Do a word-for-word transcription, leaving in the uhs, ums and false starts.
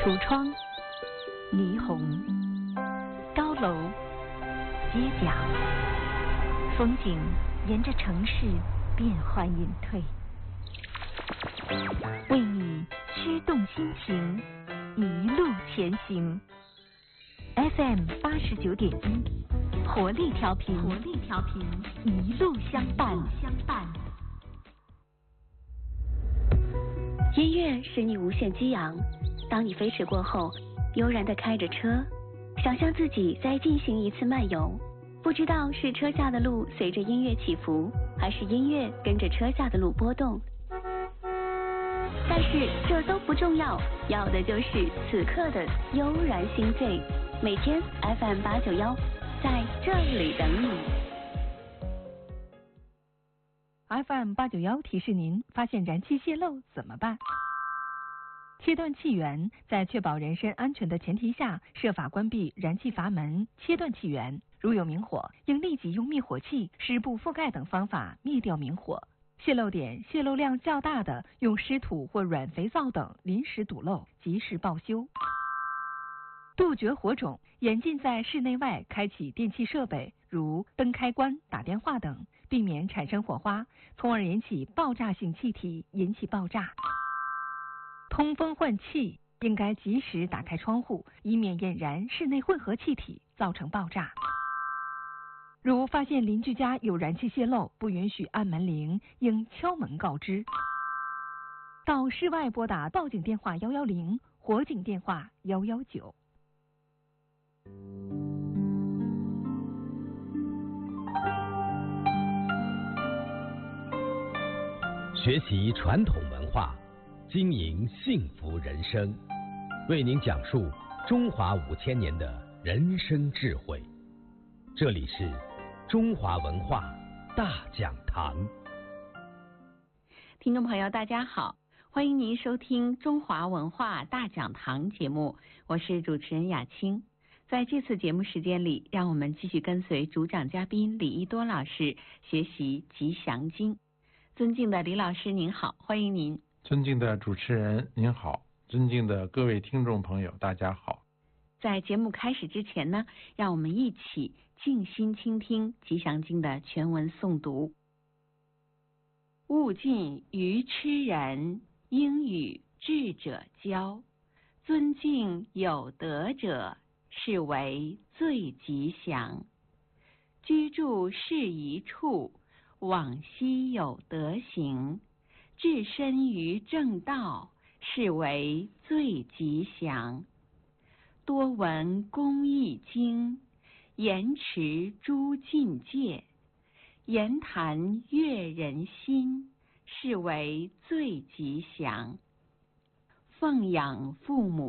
橱窗、霓虹、高楼、街角，风景沿着城市变幻隐退，为你驱动心情，一路前行。F M 八十九点一，活力调频，活力调频，一路相伴，相伴。 音乐使你无限激昂，当你飞驰过后，悠然地开着车，想象自己在进行一次漫游，不知道是车下的路随着音乐起伏，还是音乐跟着车下的路波动。但是这都不重要，要的就是此刻的悠然心醉。每天 F M 八九一在这里等你。 F M 八九一提示您：发现燃气泄漏怎么办？切断气源，在确保人身安全的前提下，设法关闭燃气阀门，切断气源。如有明火，应立即用灭火器、湿布覆盖等方法灭掉明火。泄漏点、泄漏量较大的，用湿土或软肥皂等临时堵漏，及时报修。杜绝火种，严禁在室内外开启电器设备，如灯开关、打电话等，避免产生火花，从而引起爆炸性气体，引起爆炸。通风换气，应该及时打开窗户，以免引燃室内混合气体，造成爆炸。如发现邻居家有燃气泄漏，不允许按门铃，应敲门告知。到室外拨打报警电话一一零，火警电话一一九。 学习传统文化，经营幸福人生，为您讲述中华五千年的人生智慧。这里是中华文化大讲堂。 听众朋友大家好，欢迎您收听中华文化大讲堂节目，我是主持人雅青。在这次节目时间里，让我们继续跟随主讲嘉宾李一多老师学习吉祥经。尊敬的李老师您好，欢迎您。 尊敬的主持人您好，尊敬的各位听众朋友大家好。 在节目开始之前呢，让我们一起静心倾听吉祥经的全文诵读。勿近愚痴人，应与智者交。尊敬有德者，是为最吉祥。居住适宜处，往昔有德行。置身于正道，是为最吉祥。多闻公益经，严持诸禁戒，言谈悦人心，是为最吉祥。奉养父母